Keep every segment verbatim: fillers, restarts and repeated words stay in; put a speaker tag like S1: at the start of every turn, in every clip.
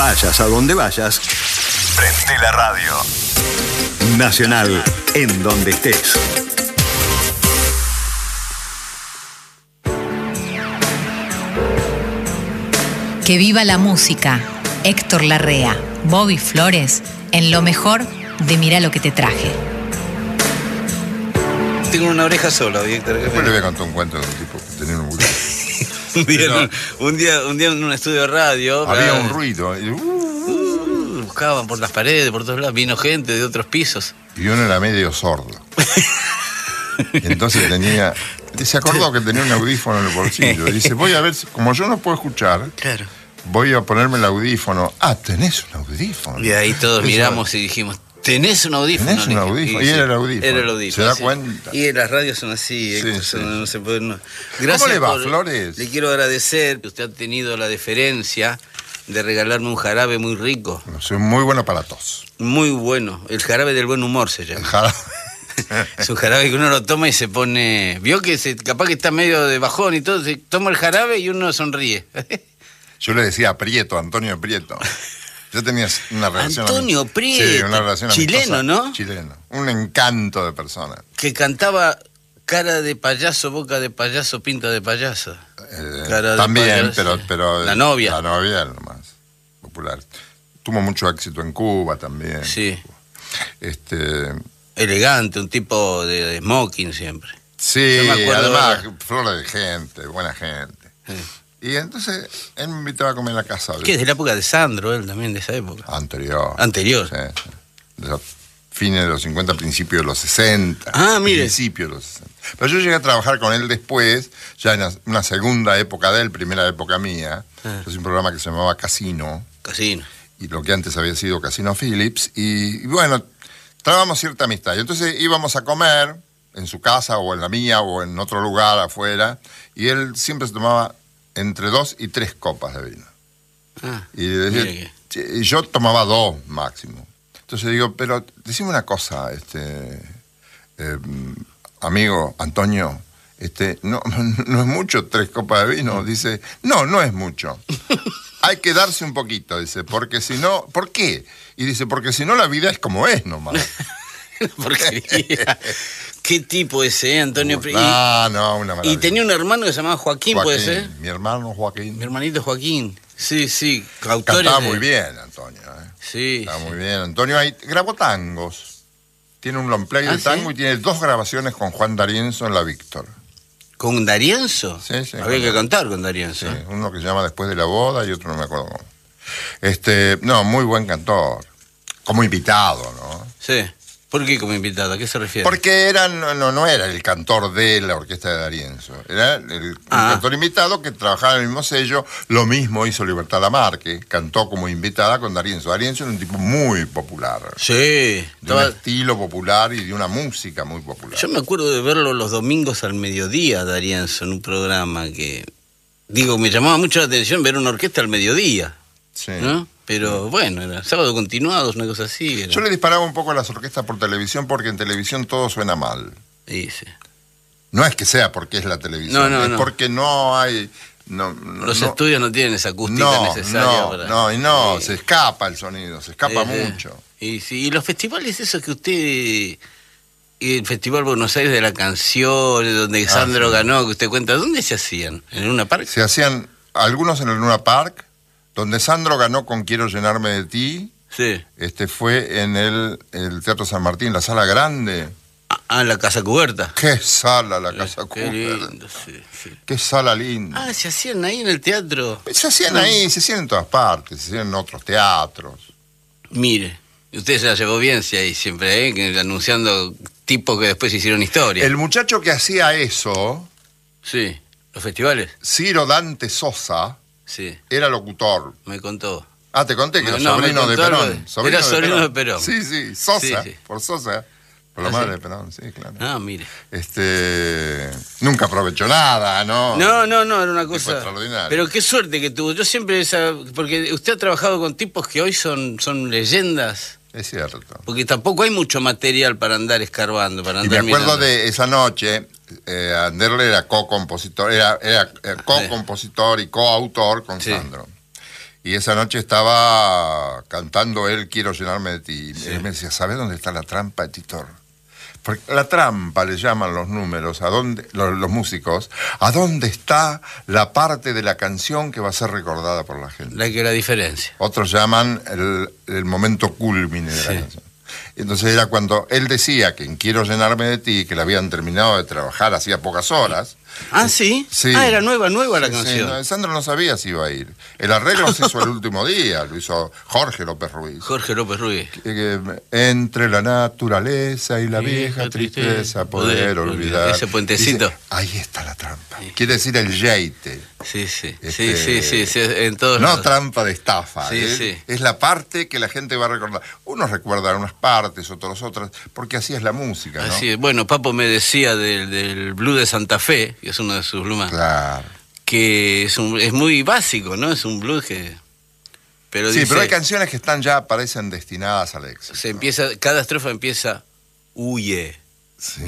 S1: Vayas a donde vayas, prende la radio. Nacional, en donde estés.
S2: Que viva la música. Héctor Larrea, Bobby Flores, en lo mejor de Mirá lo que te traje.
S3: Tengo una oreja sola, Héctor.
S4: Después le voy a contar un cuento de un tipo que tenía un
S3: un, día en un, un, día, un día en un estudio de radio.
S4: Había
S3: ¿verdad?
S4: un ruido. Y, uh,
S3: uh, buscaban por las paredes, por todos lados. Vino gente de otros pisos.
S4: Y uno era medio sordo. Y entonces tenía... Se acordó que tenía un audífono en el bolsillo. Y dice, voy a ver, si, como yo no puedo escuchar,
S3: claro,
S4: voy a ponerme el audífono. Ah, tenés un audífono.
S3: Y ahí todos
S4: Eso,
S3: miramos y dijimos, ¿tenés un audífono?
S4: ¿Tenés un audífono? Y, y era el audífono.
S3: Era el audífono.
S4: ¿Se da
S3: sí.
S4: cuenta?
S3: Y las radios son así,
S4: Sí,
S3: Héctor,
S4: sí.
S3: son, no se puede, no.
S4: ¿Cómo le va,
S3: por,
S4: Flores?
S3: Le quiero agradecer que usted ha tenido la deferencia de regalarme un jarabe muy rico.
S4: No, soy muy bueno para tos.
S3: Muy bueno. El jarabe del buen humor se llama.
S4: El jarabe.
S3: Es un jarabe que uno lo toma y se pone... Vio que se, capaz que está medio de bajón y todo, se toma el jarabe y uno sonríe.
S4: Yo le decía a Prieto, Antonio Prieto. Yo tenía una relación...
S3: Antonio Prieto.
S4: Sí, una relación
S3: Chileno,
S4: amistosa.
S3: ¿no?
S4: Chileno. Un encanto de persona.
S3: Que cantaba cara de payaso, boca de payaso, pinta de payaso.
S4: Eh,
S3: Cara de
S4: también,
S3: payaso.
S4: pero, pero...
S3: La novia.
S4: La novia era lo más popular. Tuvo mucho éxito en Cuba también.
S3: Sí.
S4: Este...
S3: Elegante, un tipo de, de smoking siempre.
S4: Sí,
S3: Yo me acuerdo
S4: además,
S3: de-
S4: flor de gente, buena gente.
S3: Sí.
S4: Y entonces él me invitaba a comer en la casa.
S3: Que es de la época de Sandro, él también, de esa época.
S4: Anterior.
S3: Anterior.
S4: Sí, sí. De los fines de los cincuenta, principios de los sesenta.
S3: Ah, mire.
S4: Principios de los sesenta. Pero yo llegué a trabajar con él después, ya en una segunda época de él, primera época mía.
S3: Ah.
S4: Es un programa que se llamaba Casino,
S3: Casino.
S4: y lo que antes había sido Casino Phillips. Y, y bueno, trabamos cierta amistad. Y entonces íbamos a comer en su casa o en la mía o en otro lugar afuera, y él siempre se tomaba entre dos y tres copas de vino.
S3: Ah,
S4: Y, decía,
S3: mire
S4: "Che", y yo tomaba dos máximo. Entonces digo, pero decime una cosa, este eh, amigo Antonio, este, no, no es mucho tres copas de vino. Dice, no, no es mucho. Hay que darse un poquito, dice, porque si no, ¿por qué? Y dice, porque si no la vida es como es nomás.
S3: Porquería. ¿Qué tipo ese, eh, Antonio? Pri-
S4: No, no, una maravilla.
S3: Y tenía un hermano que se llamaba Joaquín,
S4: Joaquín,
S3: ¿puede ser?
S4: mi hermano Joaquín.
S3: Mi hermanito Joaquín. Sí, sí. Autores
S4: Cantaba
S3: de-
S4: muy bien, Antonio. ¿eh?
S3: Sí.
S4: Está
S3: sí.
S4: muy bien. Antonio ahí grabó tangos. Tiene un long play
S3: ¿Ah,
S4: de tango
S3: sí?
S4: y tiene dos grabaciones con Juan D'Arienzo en la Víctor.
S3: ¿Con Darienzo?
S4: Sí, sí,
S3: Había
S4: con-
S3: que cantar con Darienzo.
S4: Sí, uno que se llama Después de la boda y otro no me acuerdo cómo. Este, no, muy buen cantor. Como invitado, ¿no?
S3: Sí. ¿Por qué como invitado? ¿A qué se refiere?
S4: Porque era, no, no, no era el cantor de la orquesta de D'Arienzo. Era el, el
S3: Ah.
S4: cantor invitado que trabajaba en el mismo sello. Lo mismo hizo Libertad Lamarque. Cantó como invitada con D'Arienzo. D'Arienzo era un tipo muy popular.
S3: Sí.
S4: De
S3: estaba-
S4: un estilo popular y de una música muy popular.
S3: Yo me acuerdo de verlo los domingos al mediodía, Darienzo, en un programa que... Digo, me llamaba mucho la atención ver una orquesta al mediodía,
S4: Sí.
S3: ¿no? Pero bueno, era sábado continuados, una cosa así. Era.
S4: Yo le disparaba un poco a las orquestas por televisión porque en televisión todo suena mal.
S3: Sí, sí.
S4: No es que sea porque es la televisión,
S3: No, no,
S4: es
S3: no.
S4: porque no hay... No, no,
S3: Los
S4: no,
S3: estudios no tienen esa acústica
S4: no,
S3: necesaria
S4: no,
S3: para...
S4: no, y no,
S3: Sí.
S4: se escapa el sonido, se escapa
S3: Sí, sí.
S4: mucho.
S3: Y, sí, y los festivales, esos que usted... El Festival Buenos Aires de la Canción, donde
S4: Ah,
S3: Sandro
S4: sí.
S3: ganó, que usted cuenta, ¿dónde se hacían? ¿En una parque?
S4: Se hacían algunos en el Luna Park, donde Sandro ganó con Quiero llenarme de ti,
S3: Sí.
S4: este fue en el, el Teatro San Martín, la sala grande.
S3: Ah, en la Casa Cubierta.
S4: ¡Qué sala la Casa
S3: Qué
S4: Cubierta!
S3: lindo, sí, sí.
S4: ¡Qué sala linda!
S3: Ah, se hacían ahí en el teatro.
S4: Se hacían ahí, se hacían en todas partes, se hacían en otros teatros.
S3: Mire, usted se la llevó bien, sí, ahí siempre, ¿eh? Que anunciando tipos que después hicieron historia.
S4: El muchacho que hacía eso,
S3: Sí, los festivales.
S4: Ciro Dante Sosa,
S3: Sí,
S4: era locutor.
S3: me contó.
S4: Ah, te conté que
S3: No,
S4: era
S3: no, me
S4: sobrino de
S3: contó algo
S4: Perón.
S3: de- era sobrino de Perón.
S4: Sí, sí, Sosa,
S3: Sí, sí.
S4: por Sosa, por la
S3: Ah,
S4: madre
S3: sí.
S4: de Perón, sí, claro.
S3: Ah, mire.
S4: Este, nunca aprovechó nada, ¿no?
S3: No, no, no, era una
S4: Tipo
S3: cosa...
S4: extraordinario.
S3: Pero qué suerte que tuvo. Yo siempre esa... Porque usted ha trabajado con tipos que hoy son, son leyendas.
S4: Es cierto.
S3: Porque tampoco hay mucho material para andar escarbando, para
S4: Y
S3: andar
S4: me acuerdo
S3: mirando.
S4: de esa noche, eh, Anderle era co-compositor, era, era eh, co-compositor y coautor con
S3: Sí.
S4: Sandro. Y esa noche estaba cantando él Quiero llenarme de ti.
S3: Sí.
S4: Y él me decía, ¿sabes dónde está la trampa de Titor? Porque la trampa le llaman los números, a dónde, los, los músicos, a dónde está la parte de la canción que va a ser recordada por la gente.
S3: La que la diferencia.
S4: Otros llaman el, el momento culmine de
S3: Sí.
S4: la canción. Entonces era cuando él decía que en Quiero llenarme de ti, que la habían terminado de trabajar hacía pocas horas.
S3: Ah, ¿sí?
S4: Sí.
S3: Ah, era nueva, nueva la
S4: Sí, sí,
S3: canción.
S4: no, Sandro no sabía si iba a ir. El arreglo se hizo el último día, lo hizo Jorge López Ruiz.
S3: Jorge López Ruiz.
S4: Que- que, entre la naturaleza y la vieja,
S3: Vieja
S4: tristeza,
S3: tristeza,
S4: poder,
S3: poder
S4: olvidar.
S3: olvidar. Ese puentecito.
S4: Dice, ahí está la trampa. Quiere decir el yeite.
S3: Sí, sí.
S4: Este,
S3: Sí, sí, sí, sí, en todos
S4: No
S3: lados.
S4: trampa de estafa.
S3: Sí,
S4: ¿eh?
S3: sí.
S4: Es la parte que la gente va a recordar. Unos recuerdan unas partes, otros otras, porque así es la música, ¿no?
S3: Así es. Bueno, Papo me decía del, del blues de Santa Fe, que es uno de sus blues más,
S4: Claro.
S3: que es, un, es muy básico, ¿no? Es un blues que... Pero
S4: Sí,
S3: dice,
S4: pero hay canciones que están ya, parecen destinadas al éxito.
S3: se empieza, cada estrofa empieza, huye.
S4: Sí.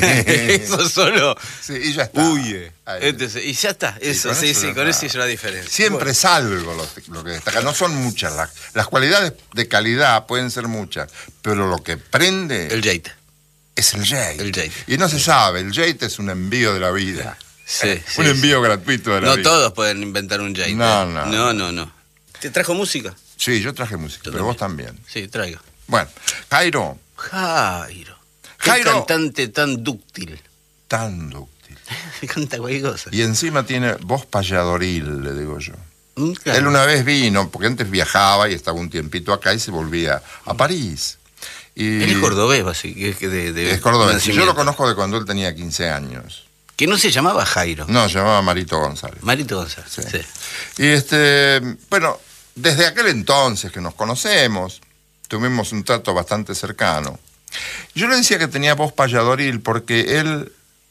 S3: Eso solo,
S4: Sí, y ya está.
S3: huye.
S4: Ahí.
S3: Entonces, y ya está, eso,
S4: con
S3: sí,
S4: eso
S3: sí,
S4: ya
S3: con
S4: está.
S3: eso hizo la diferencia.
S4: Siempre
S3: Bueno,
S4: es algo lo, lo que destaca. No son muchas. Las, las cualidades de calidad pueden ser muchas, pero lo que prende
S3: el Jate.
S4: es el jate.
S3: El jate.
S4: Y no se sabe, el jate es un envío de la vida.
S3: Sí, sí,
S4: un
S3: sí.
S4: envío gratuito de la
S3: No
S4: vida.
S3: todos pueden inventar un Jate.
S4: No, no.
S3: No, no, no. ¿Te trajo música?
S4: Sí, yo traje música,
S3: Yo
S4: pero vos también.
S3: Sí, traigo.
S4: Bueno, Jairo,
S3: Jairo. Qué
S4: Jairo.
S3: cantante tan dúctil.
S4: tan dúctil.
S3: Canta cualquier cosa.
S4: Y encima tiene voz payadoril, le digo yo.
S3: Mm, claro.
S4: Él una vez vino, porque antes viajaba y estaba un tiempito acá y se volvía a París. Y
S3: Él es cordobés, así que es que de, de
S4: Es cordobés. Yo
S3: nacimiento.
S4: lo conozco de cuando él tenía quince años.
S3: Que no se llamaba Jairo.
S4: No, se llamaba Marito González.
S3: Marito González.
S4: Sí.
S3: Sí.
S4: Y este, bueno, desde aquel entonces que nos conocemos, tuvimos un trato bastante cercano. Yo le decía que tenía voz payadoril porque él,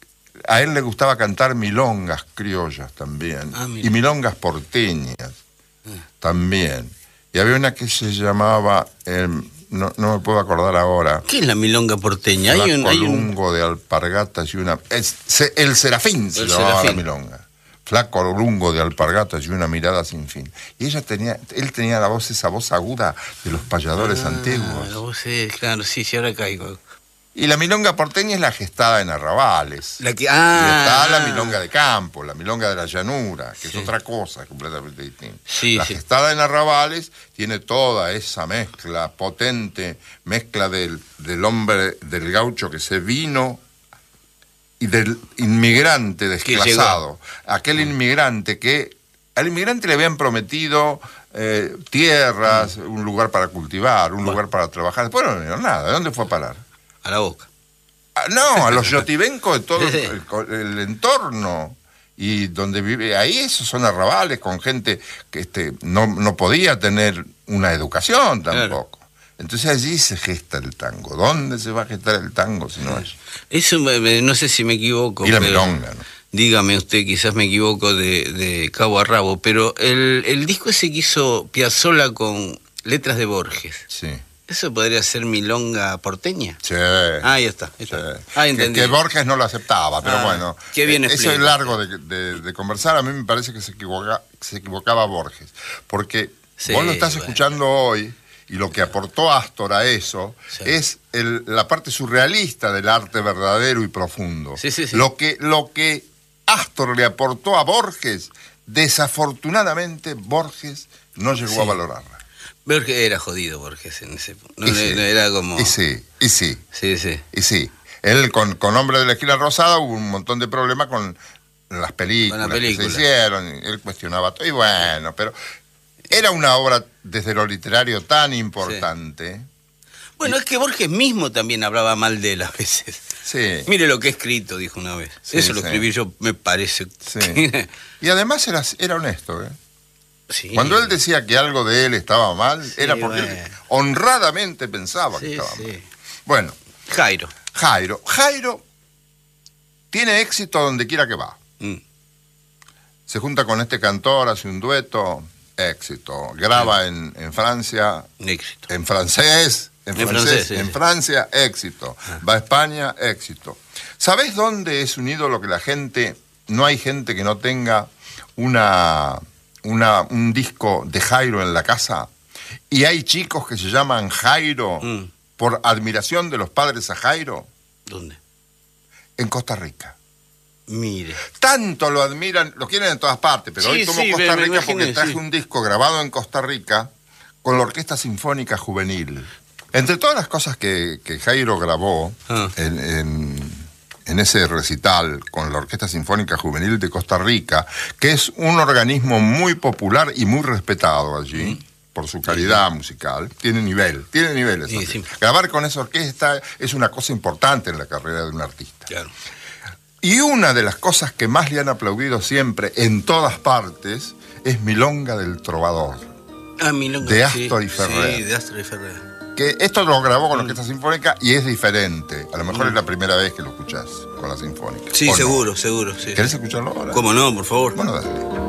S4: a él le gustaba cantar milongas criollas también.
S3: Ah, mira.
S4: Y milongas porteñas también. Y había una que se llamaba, eh, no, no me puedo acordar ahora,
S3: ¿Qué es la milonga porteña? Hay un,
S4: Flaco
S3: hay un...
S4: Lungo de alpargatas y una... es- se- el Serafín se
S3: El
S4: llamaba la
S3: Serafín.
S4: milonga. Flaco Lungo de alpargatas y una mirada sin fin. Y ella tenía, él tenía la voz, esa voz aguda de los payadores
S3: Ah,
S4: antiguos.
S3: la voz es- claro, sí, sí, ahora caigo.
S4: Y la milonga porteña es la gestada en arrabales.
S3: La que,
S4: Y
S3: ah,
S4: está la
S3: ah.
S4: milonga de campo, la milonga de la llanura, que
S3: Sí.
S4: es otra cosa completamente distinta.
S3: Sí,
S4: la
S3: sí.
S4: gestada en arrabales tiene toda esa mezcla potente, mezcla del, del hombre, del gaucho que se vino y del inmigrante desclasado. Aquel inmigrante que al inmigrante le habían prometido eh, tierras, un lugar para cultivar, un lugar para trabajar. Después no le dieron nada. ¿De dónde fue a parar?
S3: A la boca.
S4: Ah, no, a los yotibencos de todo el, el- el entorno. Y donde vive, ahí esos son arrabales con gente que este, no, no podía tener una educación tampoco. Entonces allí se gesta el tango. ¿Dónde se va a gestar el tango si no allí?
S3: Eso me- me- no sé si me equivoco.
S4: Y la
S3: pero-
S4: milonga, ¿no?
S3: Dígame usted, quizás me equivoco de, de cabo a rabo, pero el, el disco ese que hizo Piazzolla con letras de Borges,
S4: Sí.
S3: ¿eso podría ser milonga porteña?
S4: Sí.
S3: Ah, ahí está. Ahí
S4: Sí.
S3: está. Ah,
S4: que,
S3: entendí.
S4: que Borges no lo aceptaba, pero
S3: Ah,
S4: bueno.
S3: qué bien
S4: eh, Eso es
S3: explica.
S4: largo de, de- de conversar. A mí me parece que se, equivoca, se equivocaba Borges. Porque
S3: Sí,
S4: vos lo estás
S3: bueno.
S4: escuchando hoy y lo que aportó Astor a eso
S3: Sí.
S4: es el- la parte surrealista del arte verdadero y profundo.
S3: Sí, sí, sí.
S4: Lo que, lo que Astor le aportó a Borges, desafortunadamente Borges no llegó
S3: Sí.
S4: a valorarla.
S3: Borges era jodido, Borges, en ese punto. No,
S4: Y
S3: no,
S4: sí.
S3: no, era como...
S4: Y sí, y sí.
S3: Sí, sí.
S4: Y sí, él con, con Hombre de la Esquina Rosada hubo un montón de problemas con las películas,
S3: Con la película.
S4: que se hicieron, y él cuestionaba todo, y bueno, pero era una obra desde lo literario tan importante.
S3: Bueno, es que Borges mismo también hablaba mal de él a veces.
S4: Sí,
S3: Mire lo que he escrito, dijo una vez.
S4: Sí,
S3: Eso lo
S4: sí.
S3: escribí yo, me parece.
S4: sí. Y además era, era honesto, ¿eh?
S3: Sí.
S4: Cuando él decía que algo de él estaba mal,
S3: Sí,
S4: era porque él
S3: bueno.
S4: honradamente pensaba que
S3: Sí,
S4: estaba
S3: sí.
S4: mal. Bueno,
S3: Jairo.
S4: Jairo. Jairo tiene éxito donde quiera que va.
S3: Mm.
S4: Se junta con este cantor, hace un dueto, éxito. Graba en, en Francia,
S3: Un éxito.
S4: en francés, en,
S3: En
S4: francés,
S3: francés, sí,
S4: en
S3: sí.
S4: Francia, éxito. Va a España, éxito. ¿Sabés dónde es un ídolo que la gente, no hay gente que no tenga una, una, un disco de Jairo en la casa y hay chicos que se llaman Jairo mm. por admiración de los padres a Jairo.
S3: ¿Dónde?
S4: En Costa Rica.
S3: Mire.
S4: Tanto lo admiran, lo quieren en todas partes, pero
S3: sí,
S4: hoy tomo
S3: sí,
S4: Costa
S3: me,
S4: Rica
S3: me
S4: porque
S3: imaginé,
S4: traje
S3: sí.
S4: un disco grabado en Costa Rica con la Orquesta Sinfónica Juvenil. Entre todas las cosas que, que Jairo grabó ah. en, en, en ese recital con la Orquesta Sinfónica Juvenil de Costa Rica, que es un organismo muy popular y muy respetado allí, mm. por su calidad sí. musical, tiene nivel, tiene niveles. Sí, sí. Grabar con esa orquesta es una cosa importante en la carrera de un artista.
S3: Claro.
S4: Y una de las cosas que más le han aplaudido siempre, en todas partes, es Milonga del Trovador.
S3: Ah, Milonga.
S4: De Astor
S3: sí,
S4: y Ferrer.
S3: Sí, de Astor y Ferrer.
S4: Que esto lo grabó con la Orquesta Sinfónica y es diferente. A lo mejor mm. es la primera vez que lo escuchás con la Sinfónica.
S3: Sí, seguro,
S4: no.
S3: seguro. Sí.
S4: ¿Querés escucharlo ahora?
S3: ¿Cómo no, por favor?
S4: Bueno, dale.